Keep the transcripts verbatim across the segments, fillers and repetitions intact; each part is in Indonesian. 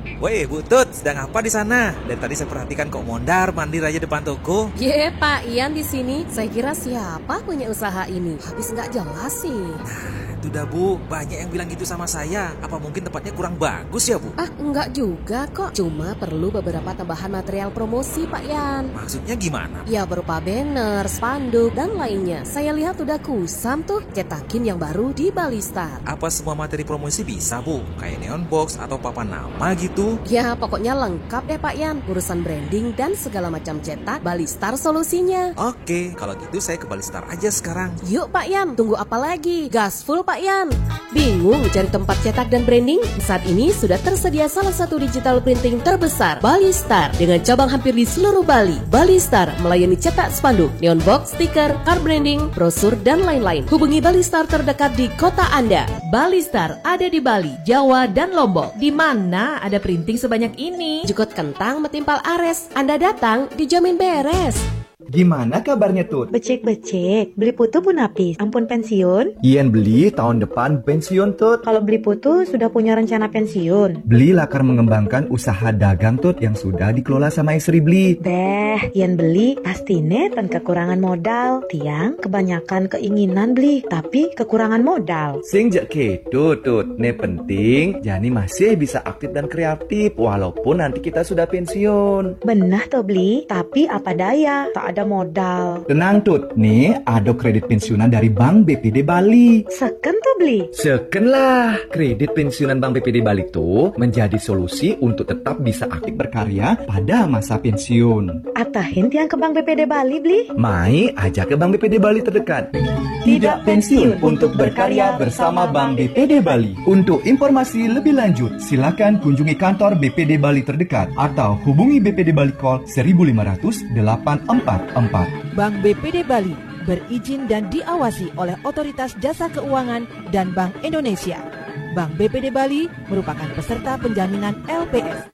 Woi, Bu Tut, sedang apa di sana? Dari tadi saya perhatikan kok mondar mandir aja depan toko. Ye, Pak Ian di sini. Saya kira siapa punya usaha ini? Habis nggak jelas sih. Itu dah Bu, banyak yang bilang gitu sama saya. Apa mungkin tempatnya kurang bagus ya Bu? Ah, enggak juga kok. Cuma perlu beberapa tambahan material promosi, Pak Ian. Maksudnya gimana? Ya berupa banner, spanduk, dan lainnya. Saya lihat udah kusam tuh cetakin yang baru di Balistar. Apa semua materi promosi bisa Bu? Kayak neon box atau papan nama gitu? Ya pokoknya lengkap deh Pak Ian. Urusan branding dan segala macam cetak, Balistar solusinya. Oke, kalau gitu saya ke Balistar aja sekarang. Yuk Pak Ian, tunggu apa lagi? Gas full Pak Ian. Bingung cari tempat cetak dan branding? Saat ini sudah tersedia salah satu digital printing terbesar, Balistar, dengan cabang hampir di seluruh Bali. Balistar melayani cetak spanduk, neon box, stiker, card branding, brosur, dan lain-lain. Hubungi Balistar terdekat di kota Anda. Balistar ada di Bali, Jawa, dan Lombok. Di mana ada printing sebanyak ini? Jukut kentang metimpal ares. Anda datang dijamin beres. Gimana kabarnya Tut? Becek-becek, beli putu pun habis. Ampun pensiun? Ian beli tahun depan pensiun Tut. Kalau beli putu sudah punya rencana pensiun? Beli lakar mengembangkan usaha dagang Tut yang sudah dikelola sama istri beli. Beh, Ian beli pasti netan kekurangan modal. Tiang kebanyakan keinginan beli, tapi kekurangan modal. Sing jak kedo Tut, ne penting Jani masih bisa aktif dan kreatif walaupun nanti kita sudah pensiun. Benah toh beli, tapi apa daya, tak ada modal. Tenang Tut, nih ada kredit pensiunan dari Bank B P D Bali. Seken tuh beli. Seken lah, kredit pensiunan Bank B P D Bali tuh menjadi solusi untuk tetap bisa aktif berkarya pada masa pensiun. Atahin tiang ke Bank B P D Bali beli. Mai aja ke Bank B P D Bali terdekat. Tidak pensiun untuk berkarya bersama Bank B P D Bali. Untuk informasi lebih lanjut, silakan kunjungi kantor B P D Bali terdekat atau hubungi B P D Bali Call seribu lima ratus delapan empat empat. Bank B P D Bali berizin dan diawasi oleh Otoritas Jasa Keuangan dan Bank Indonesia. Bank B P D Bali merupakan peserta penjaminan L P S.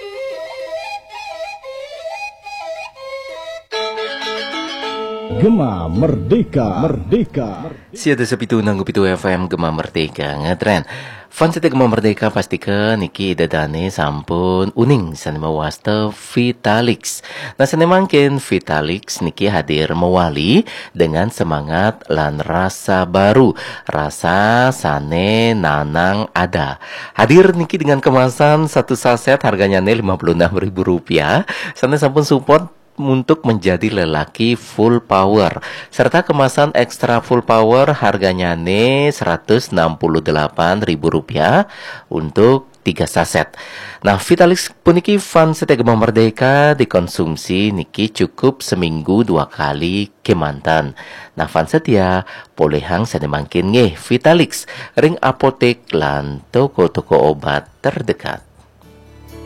Gema Merdeka, Merdeka. Siada sepitu nanggup itu F M Gema Merdeka ngetren. Fans itu Gema Merdeka pastikan niki dadane sampun uning sanema wasta Vitalix. Nah sane mangkin Vitalix niki hadir mewali dengan semangat lan rasa baru. Rasa sane nanang ada. Hadir niki dengan kemasan satu saset harganya lima puluh enam ribu rupiah. Sane sampun support untuk menjadi lelaki full power serta kemasan ekstra full power harganya ne seratus enam puluh delapan ribu rupiah untuk tiga saset. Nah, Vitalix puniki fun setia Gema Merdeka dikonsumsi niki cukup seminggu dua kali kemantan. Nah, fun setia polehang sademangkin nge Vitalix ring apotek lan toko-toko obat terdekat.